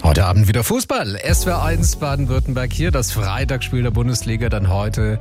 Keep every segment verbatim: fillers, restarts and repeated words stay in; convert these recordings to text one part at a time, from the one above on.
Heute Abend wieder Fußball. S W R eins Baden-Württemberg hier. Das Freitagsspiel der Bundesliga. Dann heute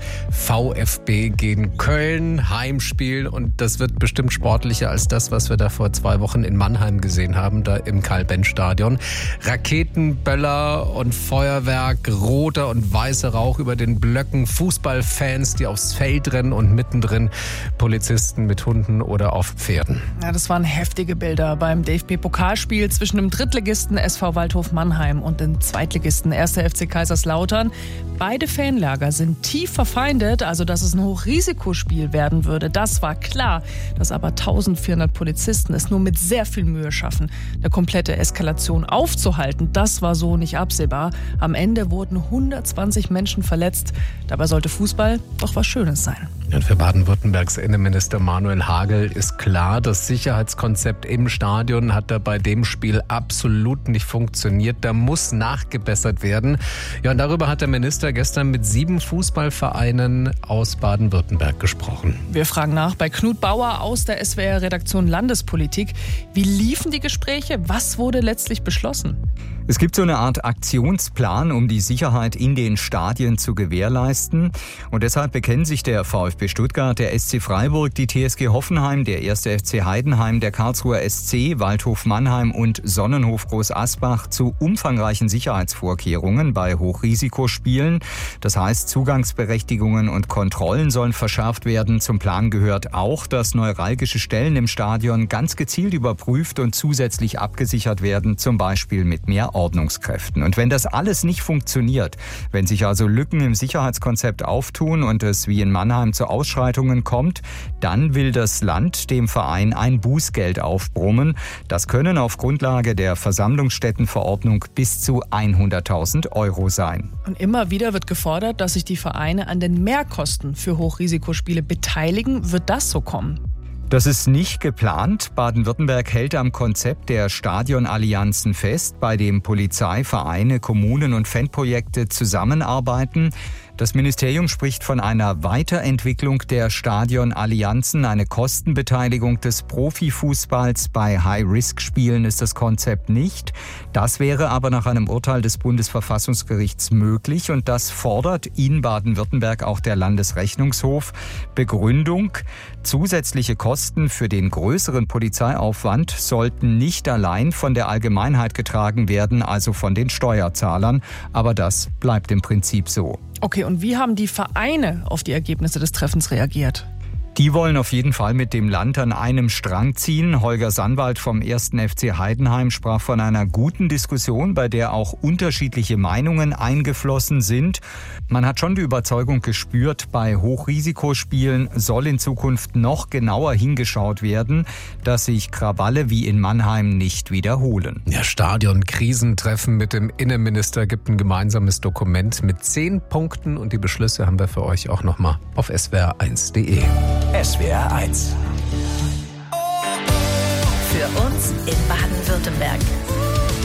VfB gegen Köln. Heimspiel. Und das wird bestimmt sportlicher als das, was wir da vor zwei Wochen in Mannheim gesehen haben. Da im Karl-Benz-Stadion. Raketen, Böller und Feuerwerk. Roter und weißer Rauch über den Blöcken. Fußballfans, die aufs Feld rennen. Und mittendrin Polizisten mit Hunden oder auf Pferden. Ja, das waren heftige Bilder beim D F B-Pokalspiel zwischen dem Drittligisten S V Waldhof Mannheim und den Zweitligisten erster F C Kaiserslautern. Beide Fanlager sind tief verfeindet, also dass es ein Hochrisikospiel werden würde. Das war klar, dass aber eintausendvierhundert Polizisten es nur mit sehr viel Mühe schaffen, eine komplette Eskalation aufzuhalten. Das war so nicht absehbar. Am Ende wurden hundertzwanzig Menschen verletzt. Dabei sollte Fußball doch was Schönes sein. Und für Baden-Württembergs Innenminister Manuel Hagel ist klar, das Sicherheitskonzept im Stadion hat da bei dem Spiel absolut nicht funktioniert. Da muss nachgebessert werden. Ja, und darüber hat der Minister gestern mit sieben Fußballvereinen aus Baden-Württemberg gesprochen. Wir fragen nach bei Knut Bauer aus der S W R-Redaktion Landespolitik. Wie liefen die Gespräche? Was wurde letztlich beschlossen? Es gibt so eine Art Aktionsplan, um die Sicherheit in den Stadien zu gewährleisten. Und deshalb bekennen sich der VfB Stuttgart, der S C Freiburg, die T S G Hoffenheim, der erste F C Heidenheim, der Karlsruher S C, Waldhof Mannheim und Sonnenhof Groß Asbach zu umfangreichen Sicherheitsvorkehrungen bei Hochrisikospielen. Das heißt, Zugangsberechtigungen und Kontrollen sollen verschärft werden. Zum Plan gehört auch, dass neuralgische Stellen im Stadion ganz gezielt überprüft und zusätzlich abgesichert werden, zum Beispiel mit mehr Ordnungskräften. Und wenn das alles nicht funktioniert, wenn sich also Lücken im Sicherheitskonzept auftun und es wie in Mannheim zu Ausschreitungen kommt, dann will das Land dem Verein ein Bußgeld aufbrummen. Das können auf Grundlage der Versammlungsstättenverordnung bis zu hunderttausend Euro sein. Und immer wieder wird gefordert, dass sich die Vereine an den Mehrkosten für Hochrisikospiele beteiligen. Wird das so kommen? Das ist nicht geplant. Baden-Württemberg hält am Konzept der Stadionallianzen fest, bei dem Polizei, Vereine, Kommunen und Fanprojekte zusammenarbeiten. Das Ministerium spricht von einer Weiterentwicklung der Stadionallianzen. Eine Kostenbeteiligung des Profifußballs bei High-Risk-Spielen ist das Konzept nicht. Das wäre aber nach einem Urteil des Bundesverfassungsgerichts möglich und das fordert in Baden-Württemberg auch der Landesrechnungshof. Begründung: Zusätzliche Kosten für den größeren Polizeiaufwand sollten nicht allein von der Allgemeinheit getragen werden, also von den Steuerzahlern. Aber das bleibt im Prinzip so. Okay, und wie haben die Vereine auf die Ergebnisse des Treffens reagiert? Die wollen auf jeden Fall mit dem Land an einem Strang ziehen. Holger Sandwald vom ersten F C Heidenheim sprach von einer guten Diskussion, bei der auch unterschiedliche Meinungen eingeflossen sind. Man hat schon die Überzeugung gespürt, bei Hochrisikospielen soll in Zukunft noch genauer hingeschaut werden, dass sich Krawalle wie in Mannheim nicht wiederholen. Ja, Stadion-Krisentreffen mit dem Innenminister gibt ein gemeinsames Dokument mit zehn Punkten und die Beschlüsse haben wir für euch auch nochmal auf S W R eins punkt de. S W R eins. Für uns in Baden-Württemberg.